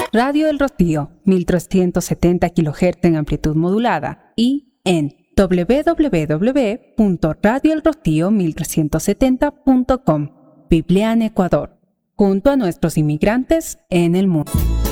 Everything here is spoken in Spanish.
Radio El Rocío, 1370 kHz en amplitud modulada y en www.radioelrocío1370.com. Biblian Ecuador, junto a nuestros inmigrantes en el mundo.